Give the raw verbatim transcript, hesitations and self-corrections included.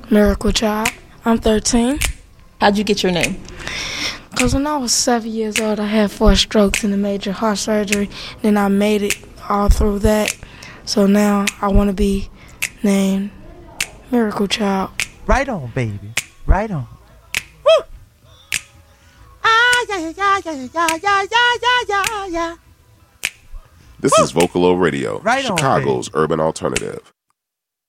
Miracle Child. I'm thirteen. How'd you get your name? Because when I was seven years old, I had four strokes and a major heart surgery. Then I made it all through that. So now I want to be named Miracle Child. Right on, baby. Right on. Woo! Ah, yeah, yeah, yeah, yeah, yeah, yeah, yeah, yeah. This Woo! Is Vocalo Radio, right Chicago's on, urban alternative.